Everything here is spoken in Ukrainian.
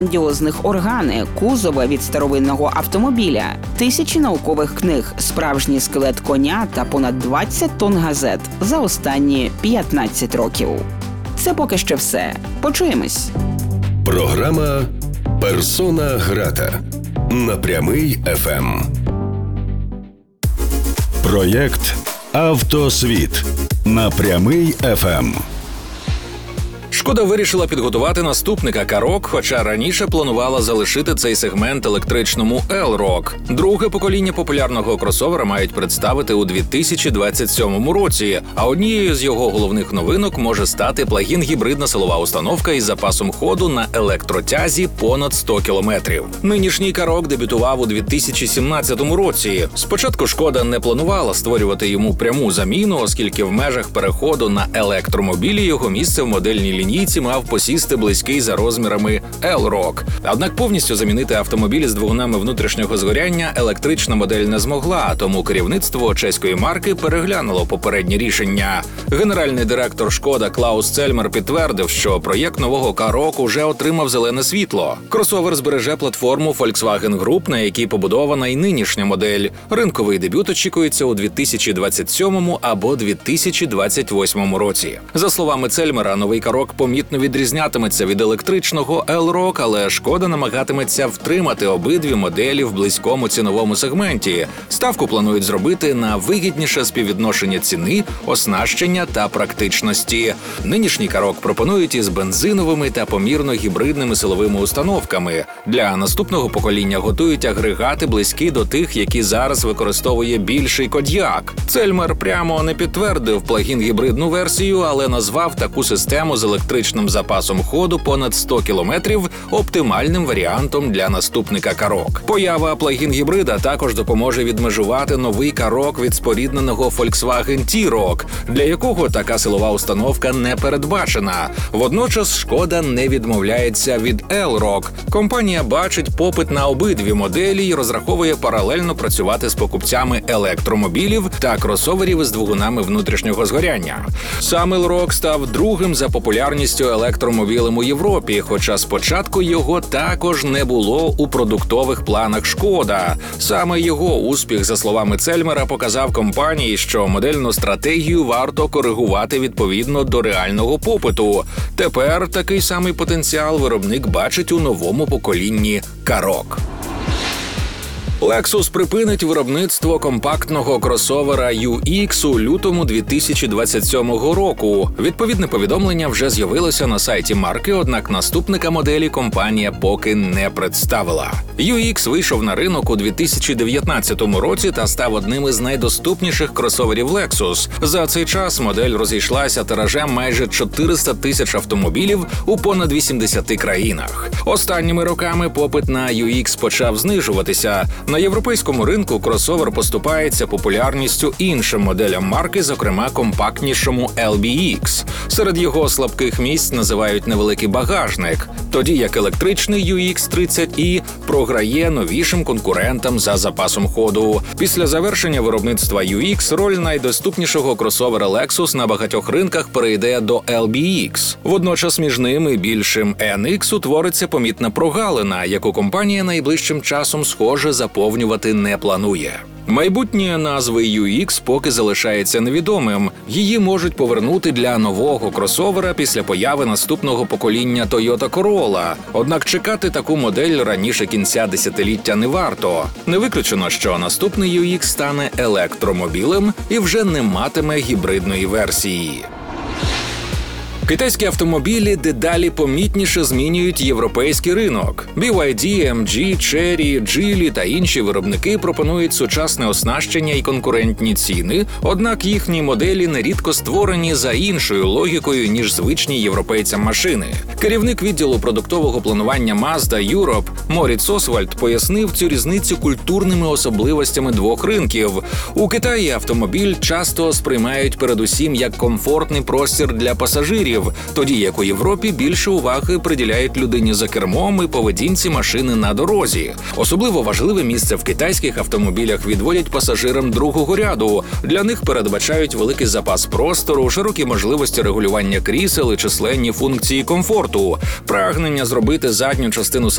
грандіозних органи, кузова від старовинного автомобіля, тисячі наукових книг, справжній скелет коня та понад 20 тонн газет за останні 15 років. Це поки що все. Почуємось. Програма «Персона грата» на Прямий ФМ. Проєкт «Автосвіт» на Прямий ФМ. Шкода вирішила підготувати наступника Karoq, хоча раніше планувала залишити цей сегмент електричному L-Rock. Друге покоління популярного кросовера мають представити у 2027 році, а однією з його головних новинок може стати плагін-гібридна силова установка із запасом ходу на електротязі понад 100 кілометрів. Нинішній Karoq дебютував у 2017 році. Спочатку Шкода не планувала створювати йому пряму заміну, оскільки в межах переходу на електромобілі його місце в модельній лінійці мав посісти близький за розмірами L-Rock. Однак повністю замінити автомобілі з двигунами внутрішнього згоряння електрична модель не змогла, тому керівництво чеської марки переглянуло попереднє рішення. Генеральний директор Шкода Клаус Цельмер підтвердив, що проєкт нового Karoq уже отримав зелене світло. Кросовер збереже платформу Volkswagen Group, на якій побудована й нинішня модель. Ринковий дебют очікується у 2027 або 2028 році. За словами Цельмера, новий Karoq помітно відрізнятиметься від електричного L-Rock, але Шкода намагатиметься втримати обидві моделі в близькому ціновому сегменті. Ставку планують зробити на вигідніше співвідношення ціни, оснащення та практичності. Нинішній Karoq пропонують із бензиновими та помірно-гібридними силовими установками. Для наступного покоління готують агрегати, близькі до тих, які зараз використовує більший Кодіак. Цельмер прямо не підтвердив плагін-гібридну версію, але назвав таку систему з електричним запасом ходу понад 100 кілометрів оптимальним варіантом для наступника Karoq. Поява плагін-гібрида також допоможе відмежувати новий Karoq від спорідненого Volkswagen T-Roc, для якого така силова установка не передбачена. Водночас Шкода не відмовляється від L-Roc. Компанія бачить попит на обидві моделі і розраховує паралельно працювати з покупцями електромобілів та кросоверів із двигунами внутрішнього згоряння. Сам L-Roc став другим за популярністю електромобілем у Європі, хоча спочатку його також не було у продуктових планах Шкода. Саме його успіх, за словами Цельмера, показав компанії, що модельну стратегію варто коригувати відповідно до реального попиту. Тепер такий самий потенціал виробник бачить у новому поколінні Karoq. Lexus припинить виробництво компактного кросовера UX у лютому 2027 року. Відповідне повідомлення вже з'явилося на сайті марки, однак наступника моделі компанія поки не представила. UX вийшов на ринок у 2019 році та став одним із найдоступніших кросоверів Lexus. За цей час модель розійшлася тиражем майже 400 тисяч автомобілів у понад 80 країнах. Останніми роками попит на UX почав знижуватися. На європейському ринку кросовер поступається популярністю іншим моделям марки, зокрема компактнішому LBX. Серед його слабких місць називають невеликий багажник, тоді як електричний UX30i програє новішим конкурентам за запасом ходу. Після завершення виробництва UX роль найдоступнішого кросовера Lexus на багатьох ринках перейде до LBX. Водночас між ними більшим NX утвориться помітна прогалина, яку компанія найближчим часом, схоже, заповнювати не планує. Майбутнє назви UX поки залишається невідомим. Її можуть повернути для нового кросовера після появи наступного покоління Toyota Corolla. Однак чекати таку модель раніше кінця десятиліття не варто. Не виключено, що наступний UX стане електромобілем і вже не матиме гібридної версії. Китайські автомобілі дедалі помітніше змінюють європейський ринок. BYD, MG, Chery, Geely та інші виробники пропонують сучасне оснащення і конкурентні ціни, однак їхні моделі нерідко створені за іншою логікою, ніж звичні європейцям машини. Керівник відділу продуктового планування Mazda Europe Моріц Освальд пояснив цю різницю культурними особливостями двох ринків. У Китаї автомобіль часто сприймають передусім як комфортний простір для пасажирів, тоді як у Європі більше уваги приділяють людині за кермом і поведінці машини на дорозі. Особливо важливе місце в китайських автомобілях відводять пасажирам другого ряду. Для них передбачають великий запас простору, широкі можливості регулювання крісел і численні функції комфорту. Прагнення зробити задню частину